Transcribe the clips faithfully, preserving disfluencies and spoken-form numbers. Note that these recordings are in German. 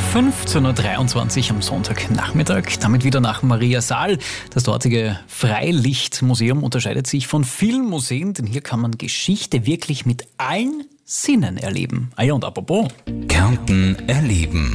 fünfzehn Uhr dreiundzwanzig am Sonntagnachmittag. Damit wieder nach Maria Saal. Das dortige Freilichtmuseum unterscheidet sich von vielen Museen, denn hier kann man Geschichte wirklich mit allen Sinnen erleben. Ah ja, und apropos. Kärnten erleben.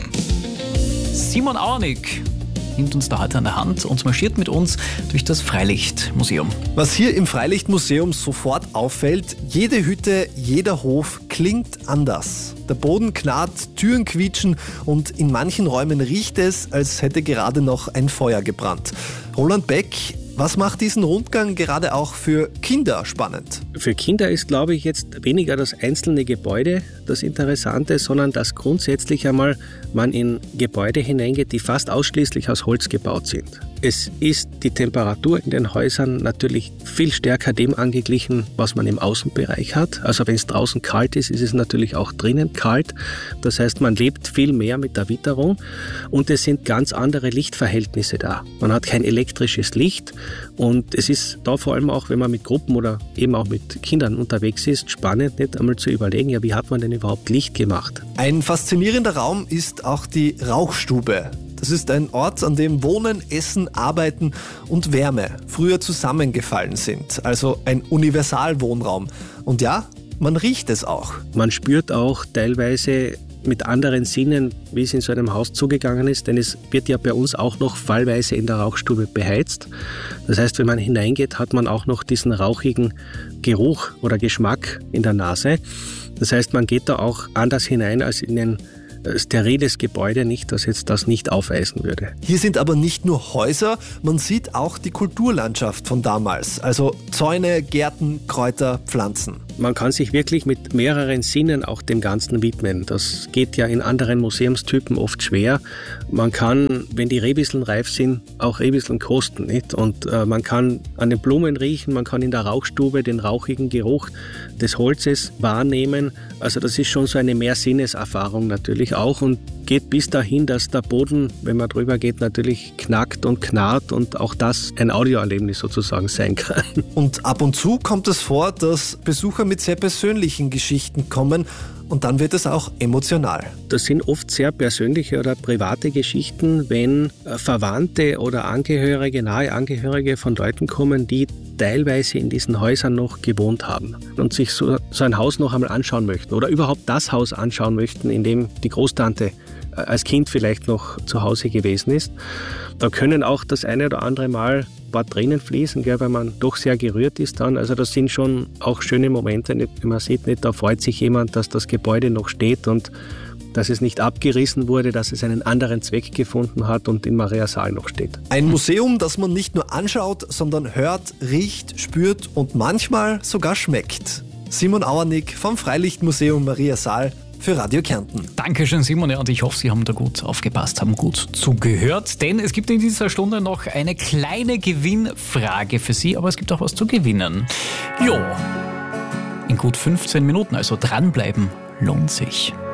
Simon Auernig nimmt uns da heute an der Hand und marschiert mit uns durch das Freilichtmuseum. Was hier im Freilichtmuseum sofort auffällt, jede Hütte, jeder Hof klingt anders. Der Boden knarrt, Türen quietschen und in manchen Räumen riecht es, als hätte gerade noch ein Feuer gebrannt. Roland Beck, was macht diesen Rundgang gerade auch für Kinder spannend? Für Kinder ist, glaube ich, jetzt weniger das einzelne Gebäude das Interessante, sondern dass grundsätzlich einmal man in Gebäude hineingeht, die fast ausschließlich aus Holz gebaut sind. Es ist die Temperatur in den Häusern natürlich viel stärker dem angeglichen, was man im Außenbereich hat. Also wenn es draußen kalt ist, ist es natürlich auch drinnen kalt. Das heißt, man lebt viel mehr mit der Witterung und es sind ganz andere Lichtverhältnisse da. Man hat kein elektrisches Licht und es ist da vor allem auch, wenn man mit Gruppen oder eben auch mit Kindern unterwegs ist, spannend, nicht einmal zu überlegen, ja, wie hat man denn überhaupt Licht gemacht? Ein faszinierender Raum ist auch die Rauchstube. Das ist ein Ort, an dem Wohnen, Essen, Arbeiten und Wärme früher zusammengefallen sind. Also ein Universalwohnraum. Und ja, man riecht es auch. Man spürt auch teilweise mit anderen Sinnen, wie es in so einem Haus zugegangen ist, denn es wird ja bei uns auch noch fallweise in der Rauchstube beheizt. Das heißt, wenn man hineingeht, hat man auch noch diesen rauchigen Geruch oder Geschmack in der Nase. Das heißt, man geht da auch anders hinein als in ein steriles Gebäude, nicht, das jetzt das nicht aufweisen würde. Hier sind aber nicht nur Häuser, man sieht auch die Kulturlandschaft von damals. Also Zäune, Gärten, Kräuter, Pflanzen. Man kann sich wirklich mit mehreren Sinnen auch dem Ganzen widmen. Das geht ja in anderen Museumstypen oft schwer. Man kann, wenn die Rehbisseln reif sind, auch Rehbisseln kosten, nicht? Und äh, man kann an den Blumen riechen, man kann in der Rauchstube den rauchigen Geruch des Holzes wahrnehmen. Also das ist schon so eine Mehrsinneserfahrung natürlich auch und geht bis dahin, dass der Boden, wenn man drüber geht, natürlich knackt und knarrt und auch das ein Audioerlebnis sozusagen sein kann. Und ab und zu kommt es vor, dass Besucher mit sehr persönlichen Geschichten kommen und dann wird es auch emotional. Das sind oft sehr persönliche oder private Geschichten, wenn Verwandte oder Angehörige, nahe Angehörige von Leuten kommen, die teilweise in diesen Häusern noch gewohnt haben und sich so, so ein Haus noch einmal anschauen möchten oder überhaupt das Haus anschauen möchten, in dem die Großtante als Kind vielleicht noch zu Hause gewesen ist. Da können auch das eine oder andere Mal ein paar Tränen fließen, gell, weil man doch sehr gerührt ist dann. Also das sind schon auch schöne Momente, nicht, man sieht nicht, da freut sich jemand, dass das Gebäude noch steht und dass es nicht abgerissen wurde, dass es einen anderen Zweck gefunden hat und in Maria Saal noch steht. Ein Museum, das man nicht nur anschaut, sondern hört, riecht, spürt und manchmal sogar schmeckt. Simon Auernig vom Freilichtmuseum Maria Saal für Radio Kärnten. Dankeschön, Simon. Ja, und ich hoffe, Sie haben da gut aufgepasst, haben gut zugehört, denn es gibt in dieser Stunde noch eine kleine Gewinnfrage für Sie, aber es gibt auch was zu gewinnen. Jo, in gut fünfzehn Minuten, also dranbleiben lohnt sich.